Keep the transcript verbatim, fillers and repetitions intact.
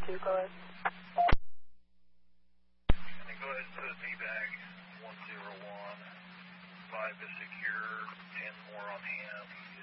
two, go ahead. And then go ahead and put V bag one zero one. Five is secure, ten more on hand.